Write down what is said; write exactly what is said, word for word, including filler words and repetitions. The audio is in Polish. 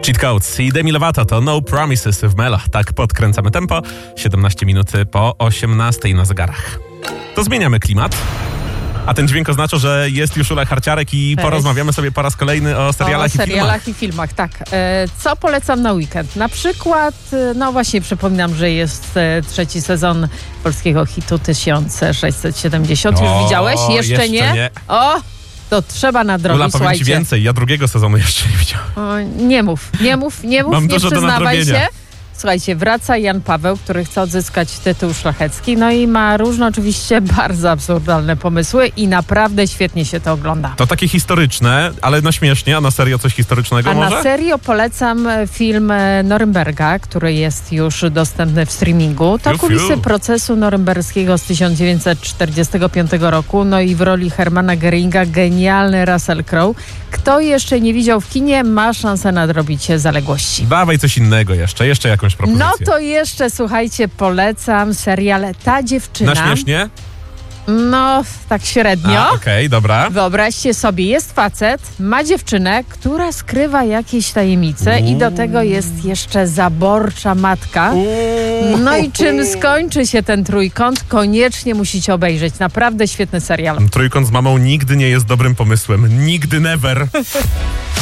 Cheat Codes i Demi Lovato to No Promises w Melo. Tak podkręcamy tempo. siedemnaście minut po osiemnastej na zegarach. To zmieniamy klimat. A ten dźwięk oznacza, że jest już Ula Harciarek i Cześć. porozmawiamy sobie po raz kolejny o serialach, o i serialach filmach. i filmach, tak. E, co polecam na weekend? Na przykład, e, no właśnie przypominam, że jest e, trzeci sezon polskiego hitu tysiąc sześćset siedemdziesiąt. Już O, widziałeś? Jeszcze, jeszcze nie? nie. O, to trzeba nadrobić, Ula, powiem ci słuchajcie. więcej, ja drugiego sezonu jeszcze nie widziałem. O, nie mów, nie mów, nie mów, Mam nie dużo do przyznawaj nadrobienia. się. Słuchajcie, wraca Jan Paweł, który chce odzyskać tytuł szlachecki, no i ma różne oczywiście bardzo absurdalne pomysły i naprawdę świetnie się to ogląda. To takie historyczne, ale na śmiesznie, a na serio coś historycznego A może? na serio polecam film e, Norymberga, który jest już dostępny w streamingu. To Fiu, fiu. kulisy procesu norymberskiego z tysiąc dziewięćset czterdziestego piątego roku. No i w roli Hermana Geringa genialny Russell Crowe. Kto jeszcze nie widział w kinie, ma szansę nadrobić zaległości. Dawaj coś innego jeszcze, jeszcze jakąś propozycję. No to jeszcze, słuchajcie, polecam serial Ta dziewczyna. Na śmiesznie? No, tak średnio. A, okej, dobra. Wyobraźcie sobie, jest facet, ma dziewczynę, która skrywa jakieś tajemnice i do tego jest jeszcze zaborcza matka. Uuu. No i czym skończy się ten trójkąt, koniecznie musicie obejrzeć. Naprawdę świetny serial. Trójkąt z mamą nigdy nie jest dobrym pomysłem. Nigdy, never.